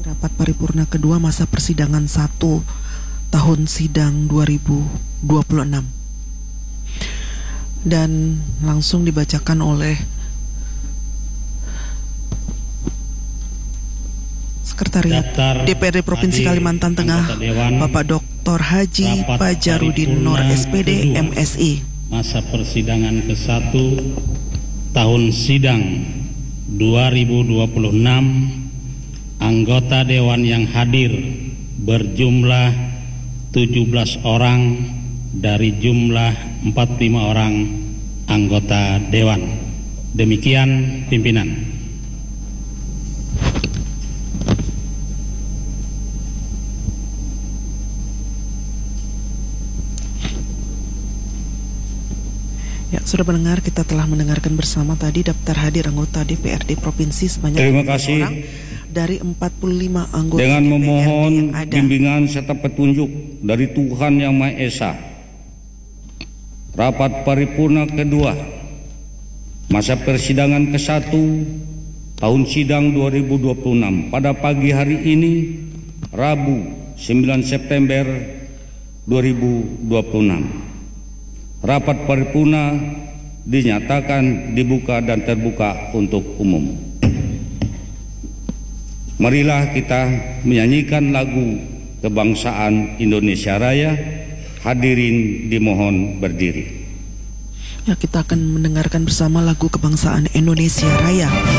Rapat paripurna kedua masa persidangan 1 tahun sidang 2026. Dan langsung dibacakan oleh Sekretariat DPRD Provinsi Kalimantan Tengah, Bapak Dr. Haji Pajarudin Nur SPD, MSI. Masa persidangan ke-1 tahun sidang 2026, anggota Dewan yang hadir berjumlah 17 orang dari jumlah 45 orang anggota Dewan. Demikian pimpinan. Ya, sudah mendengar, kita telah mendengarkan bersama tadi daftar hadir anggota DPRD Provinsi sebanyak 5 orang dari 45 anggota dengan DPRD memohon yang ada. bimbingan serta petunjuk dari Tuhan Yang Maha Esa. Rapat paripurna kedua masa persidangan ke-1 tahun sidang 2026 pada pagi hari ini, Rabu 9 September 2026. Rapat paripurna dinyatakan dibuka dan terbuka untuk umum. Marilah kita menyanyikan lagu kebangsaan Indonesia Raya. Hadirin dimohon berdiri. Ya, kita akan mendengarkan bersama lagu kebangsaan Indonesia Raya.